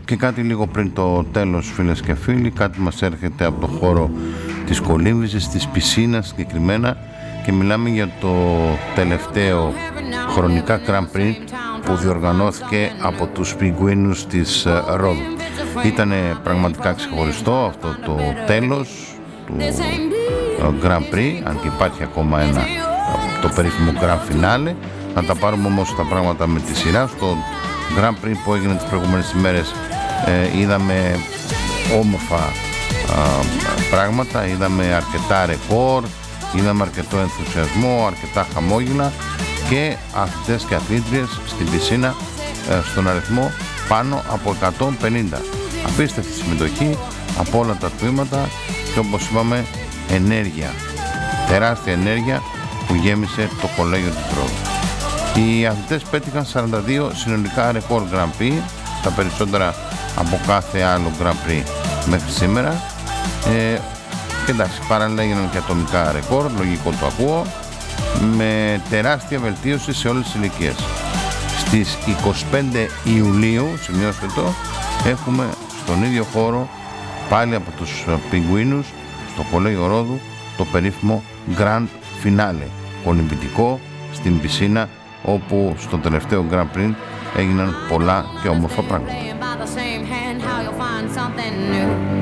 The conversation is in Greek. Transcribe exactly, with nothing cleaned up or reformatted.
Και κάτι λίγο πριν το τέλος, φίλες και φίλοι, κάτι μας έρχεται από το χώρο της κολύμβησης, της πισίνας συγκεκριμένα, και μιλάμε για το τελευταίο χρονικά Grand Prix που διοργανώθηκε από τους πιγκουίνους της Ρόδου. Ήτανε πραγματικά ξεχωριστό αυτό το τέλος του Grand Prix, αν και υπάρχει ακόμα ένα, το περίφημο Grand Finale. Να τα πάρουμε όμως τα πράγματα με τη σειρά. Στο Grand Prix που έγινε τις προηγούμενες ημέρες ε, είδαμε όμορφα α, πράγματα, είδαμε αρκετά ρεκόρ, είδαμε αρκετό ενθουσιασμό, αρκετά χαμόγελα και αθλητές και αθλήτριες στην πισίνα ε, στον αριθμό πάνω από εκατόν πενήντα. Απίστευτη συμμετοχή από όλα τα τμήματα και, όπως είπαμε, ενέργεια, τεράστια ενέργεια που γέμισε το κολέγιο της Ρόδου. Οι αθλητές πέτυχαν σαράντα δύο συνολικά ρεκόρ Grand Prix, τα περισσότερα από κάθε άλλο Grand Prix μέχρι σήμερα. Ε, και εντάξει, παράλληλα έγιναν και ατομικά ρεκόρ, λογικό το ακούω, με τεράστια βελτίωση σε όλες τις ηλικίες. Στις είκοσι πέντε Ιουλίου, σημειώστε το, έχουμε στον ίδιο χώρο, πάλι από τους πιγκουίνους, στο κολέγιο Ρόδου, το περίφημο Grand Finale, κολυμβητικό στην πισίνα, όπου στο τελευταίο Grand Prix έγιναν πολλά και όμορφα πράγματα.